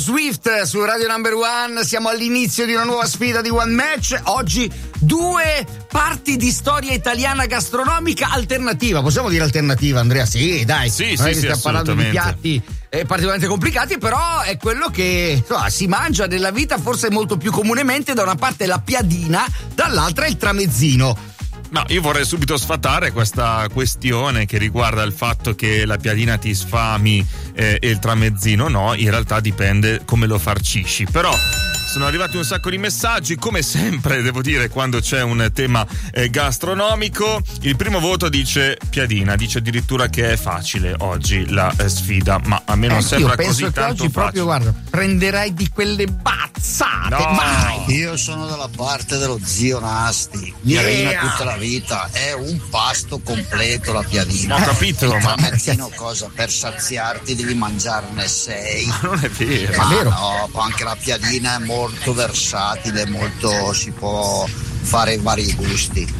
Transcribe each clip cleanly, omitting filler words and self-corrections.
Swift su Radio Number One, siamo all'inizio di una nuova sfida di One Match. Oggi 2 parti di storia italiana gastronomica alternativa. Possiamo dire alternativa, Andrea? Sì, dai. Sì, stiamo parlando di piatti particolarmente complicati, però è quello che si mangia nella vita forse molto più comunemente. Da una parte la piadina, dall'altra il tramezzino. No, io vorrei subito sfatare questa questione che riguarda il fatto che la piadina ti sfami e il tramezzino no, in realtà dipende come lo farcisci, però sono arrivati un sacco di messaggi, come sempre devo dire quando c'è un tema gastronomico. Il primo voto dice piadina, dice addirittura che è facile oggi la sfida, ma a me non sembra così tanto oggi facile. Proprio, guarda, prenderai di quelle bazzate, no. Vai! Io sono dalla parte dello zio Nasti, piadina tutta la vita, è un pasto completo la piadina. Ho capito, il ma tramezzino cosa? Per saziarti devi mangiarne 6. Ma non è vero. Ma È vero. no, anche la piadina è molto versatile, molto, si può fare vari gusti.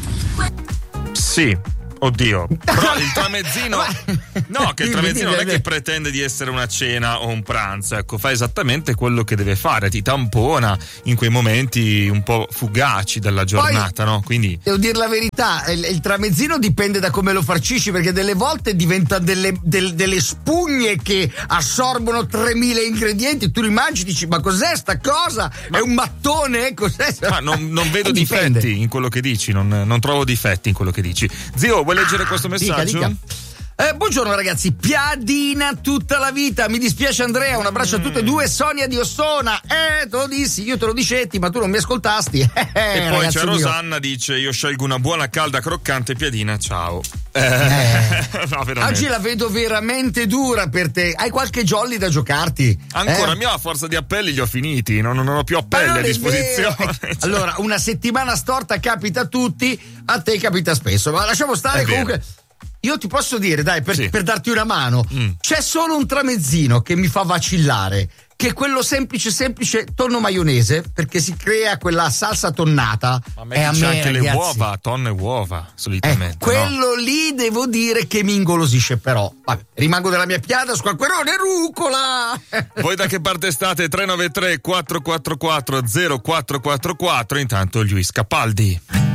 Sì, oddio, però il tramezzino no, che il tramezzino non è che pretende di essere una cena o un pranzo, ecco, fa esattamente quello che deve fare, ti tampona in quei momenti un po' fugaci della giornata. Poi, no? Quindi devo dire la verità, il tramezzino dipende da come lo farcisci, perché delle volte diventa delle spugne che assorbono 3000 ingredienti, tu li mangi e dici ma cos'è sta cosa? È un mattone? Cos'è? Ma non vedo difetti in quello che dici, non trovo difetti in quello che dici. Zio, vuoi leggere questo messaggio? Dica. Buongiorno ragazzi, piadina tutta la vita. Mi dispiace Andrea, un abbraccio a tutte e due. Sonia di Ossona, te lo dissi, io te lo dicetti ma tu non mi ascoltasti. E poi c'è Rosanna, dice io scelgo una buona calda croccante piadina, ciao. No, oggi la vedo veramente dura per te. Hai qualche jolly da giocarti? Ancora, mia forza di appelli li ho finiti, non ho più appelli a disposizione. Allora, una settimana storta capita a tutti, a te capita spesso, ma lasciamo stare. Comunque io ti posso dire, dai, per darti una mano, c'è solo un tramezzino che mi fa vacillare, che è quello semplice tonno maionese, perché si crea quella salsa tonnata. Ma c'è anche ragazzi, le uova, tonno e uova, solitamente. Quello lì devo dire che mi ingolosisce, però. Vabbè, rimango della mia piada, squacquerone e rucola. Voi da che parte state? 393 444 0444. Intanto Luis Capaldi.